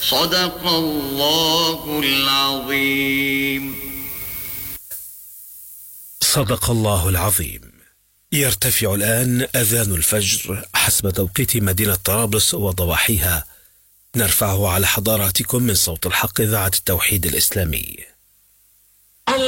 صدق الله العظيم. صدق الله العظيم. يرتفع الآن أذان الفجر حسب توقيت مدينة طرابلس وضواحيها. نرفعه على حضراتكم من صوت الحق إذاعة التوحيد الإسلامي.